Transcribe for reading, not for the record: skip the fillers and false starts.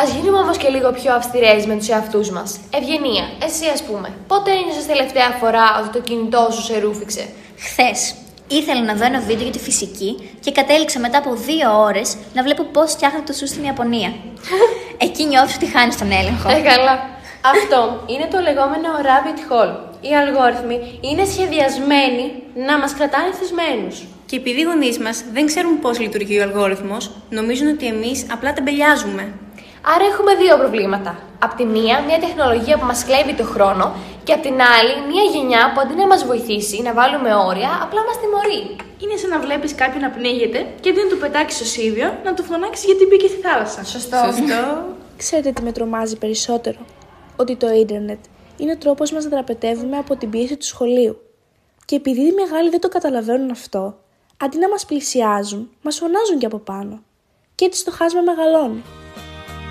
Ας γίνουμε όμως και λίγο πιο αυστηρές με τους εαυτούς μας. Ευγενία, εσύ ας πούμε, πότε ένιωσες τελευταία φορά ότι το κινητό σου σε ρούφηξε? Χθες. Ήθελα να δω ένα βίντεο για τη φυσική και κατέληξα μετά από 2 ώρες να βλέπω πώς φτιάχνουν το σου στην Ιαπωνία. Εκεί νιώθεις ότι χάνεις τον έλεγχο. Καλά. Αυτό είναι το λεγόμενο rabbit hole. Οι αλγόριθμοι είναι σχεδιασμένοι να μας κρατάνε θυσμένους. Και επειδή οι γονείς μας δεν ξέρουν πώς λειτουργεί ο αλγόριθμος, νομίζουν ότι εμείς απλά τεμπελιάζουμε. Άρα έχουμε 2 προβλήματα. Απ' τη μία, μια τεχνολογία που μας κλέβει το χρόνο, και απ' την άλλη, μια γενιά που αντί να μας βοηθήσει να βάλουμε όρια, απλά μας τιμωρεί. Είναι σαν να βλέπεις κάποιον να πνίγεται και αντί να του πετάξεις στο σίδιο, να του φωνάξεις γιατί μπήκε στη θάλασσα. Σωστό. Ξέρετε τι με τρομάζει περισσότερο? Ότι το ίντερνετ είναι ο τρόπος μας να δραπετεύουμε από την πίεση του σχολείου. Και επειδή οι μεγάλοι δεν το καταλαβαίνουν αυτό, αντί να μας πλησιάζουν, μας φωνάζουν και από πάνω. Και έτσι το χάσμα μεγαλώνει.